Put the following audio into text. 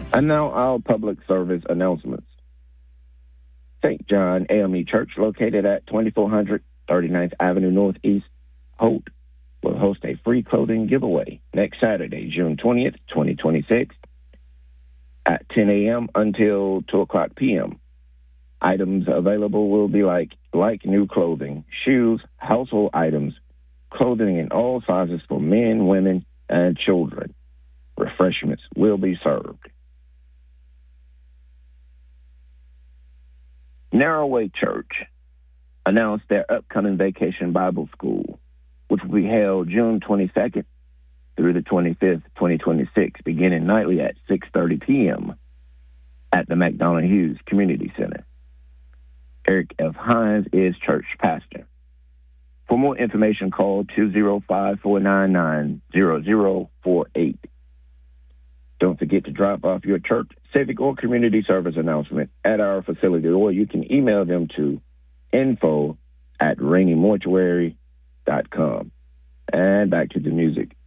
And now our public service announcements. St. John AME Church, located at 2400 39th Avenue Northeast, Holt, will host a free clothing giveaway next Saturday, June 20th, 2026, at 10 a.m. until 2 o'clock p.m. Items available will be like new clothing, shoes, household items, clothing in all sizes for men, women, and children. Refreshments will be served. Narrowway Church announced their upcoming Vacation Bible School, which will be held June 22nd through the 25th, 2026, beginning nightly at 6:30 p.m. at the McDonough Hughes Community Center. Eric F. Hines is church pastor. For more information, call 205-499-0048. Don't forget to drop off your church, civic, or community service announcement at our facility, or you can email them to info@raineymortuary.com. And back to the music.